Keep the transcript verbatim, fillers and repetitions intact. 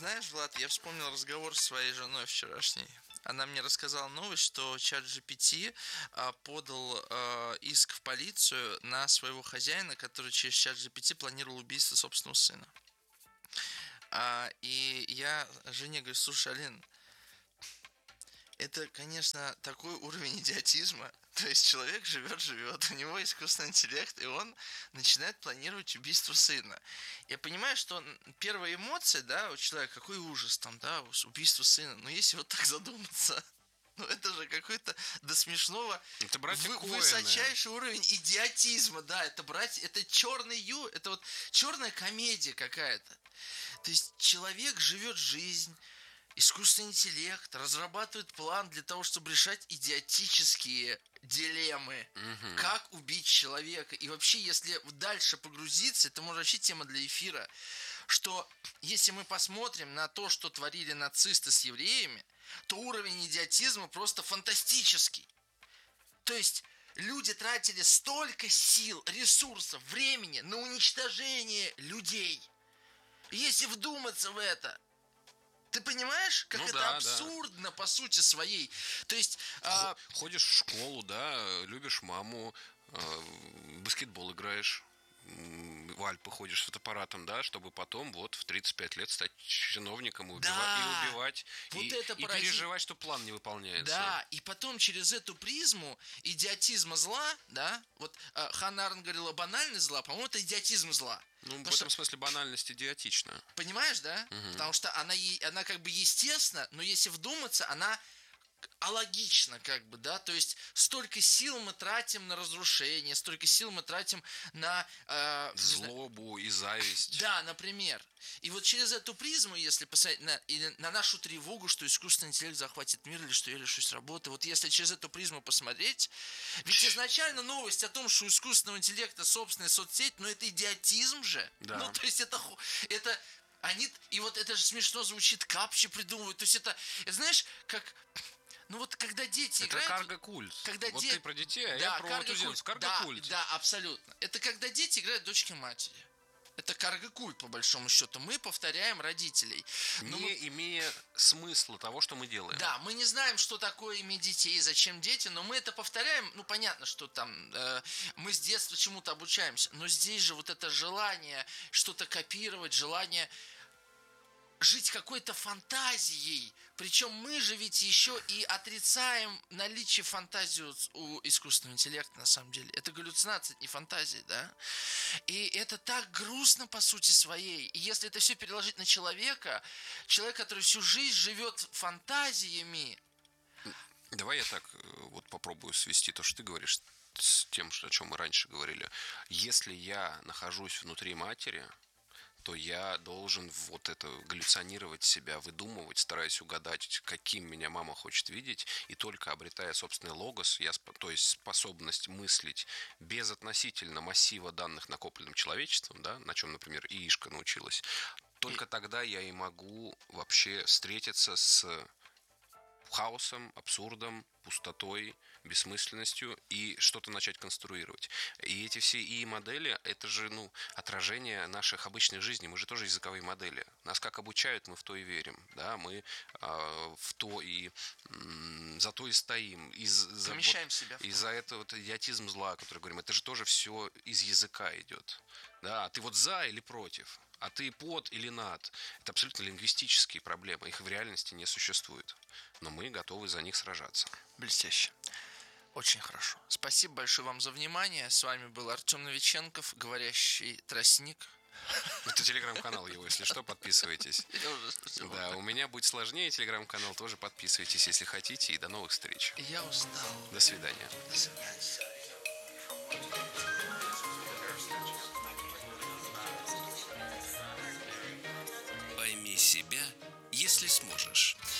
знаешь, Влад, я вспомнил разговор с своей женой вчерашней. Она мне рассказала новость, что ChatGPT а, подал а, иск в полицию на своего хозяина, который через ChatGPT планировал убийство собственного сына. А, и я жене говорю: слушай, Алин, это, конечно, такой уровень идиотизма. То есть человек живет, живет, у него искусственный интеллект, и он начинает планировать убийство сына. Я понимаю, что первая эмоция, да, у человека, какой ужас там, да, убийство сына. Но если вот так задуматься, ну это же какой-то до смешного это братья вы, Коэны. Высочайший уровень идиотизма, да, это братья, это черный ю, это вот черная комедия какая-то. То есть человек живет жизнь, искусственный интеллект разрабатывает план для того, чтобы решать идиотические дилеммы. Угу. Как убить человека. И вообще, если дальше погрузиться, это может вообще тема для эфира, что если мы посмотрим на то, что творили нацисты с евреями, то уровень идиотизма просто фантастический. То есть люди тратили столько сил, ресурсов, времени на уничтожение людей. Если вдуматься в это, ты понимаешь, как ну, это да, абсурдно да. по сути своей? То есть... А... Ходишь в школу, да, любишь маму, в баскетбол играешь, в Альпы ходишь с фотоаппаратом, да, чтобы потом вот в тридцать пять лет стать чиновником и убивать, да, и, убивать вот и, это и переживать, что план не выполняется. Да, и потом через эту призму идиотизма зла, да, вот э, Ханна Аренд говорила банальность зла, по-моему, это идиотизм зла. Ну, в Потому этом что, смысле банальность идиотична. Понимаешь, да? Угу. Потому что она, она как бы естественна, но если вдуматься, она алогично, как бы, да, то есть столько сил мы тратим на разрушение, столько сил мы тратим на... Э, злобу и зависть. Да, например. И вот через эту призму, если посмотреть на, на нашу тревогу, что искусственный интеллект захватит мир, или что я лишусь работы, вот если через эту призму посмотреть, ведь изначально новость о том, что у искусственного интеллекта собственная соцсеть, ну это идиотизм же. Да. Ну, то есть это... это они, и вот это же смешно звучит, капчи придумывают, то есть это, это знаешь, как... Ну вот когда дети это играют... Это карго-культ. Когда вот де... ты про детей, а да, я про туземцев. Карго-культ. Да, да, абсолютно. Это когда дети играют дочки-матери. Это карго-культ, по большому счету. Мы повторяем родителей. Не мы... имея смысла того, что мы делаем. Да, мы не знаем, что такое иметь детей, зачем дети, но мы это повторяем. Ну, понятно, что там э, мы с детства чему-то обучаемся. Но здесь же вот это желание что-то копировать, желание... жить какой-то фантазией. Причем мы же ведь еще и отрицаем наличие фантазии у искусственного интеллекта, на самом деле. Это галлюцинация, не фантазия, да? И это так грустно по сути своей. И если это все переложить на человека, человек, который всю жизнь живет фантазиями... Давай я так вот попробую свести то, что ты говоришь, с тем, о чем мы раньше говорили. Если я нахожусь внутри матери, то я должен вот это галлюционировать себя, выдумывать, стараясь угадать, каким меня мама хочет видеть, и только обретая собственный логос, я, то есть способность мыслить без относительно массива данных, накопленным человечеством, да, на чем, например, Иишка научилась, только тогда я и могу вообще встретиться с хаосом, абсурдом, пустотой, бессмысленностью и что-то начать конструировать. И эти все ИИ-модели, это же, ну, отражение наших обычной жизни. Мы же тоже языковые модели. Нас как обучают, мы в то и верим. Да? Мы э, в то и э, за то и стоим. Из-за, Помещаем вот, себя. Из-за этого вот, идиотизм зла, который говорим, это же тоже все из языка идет. Да? А ты вот за или против? А ты под или над? Это абсолютно лингвистические проблемы. Их в реальности не существует. Но мы готовы за них сражаться. Блестяще. Очень хорошо. Спасибо большое вам за внимание. С вами был Артем Новиченков, говорящий тростник. Это телеграм-канал его, если что, подписывайтесь. Да, у меня будет сложнее телеграм-канал, тоже подписывайтесь, если хотите. И до новых встреч. Я устал. До свидания. До свидания. Пойми себя, если сможешь.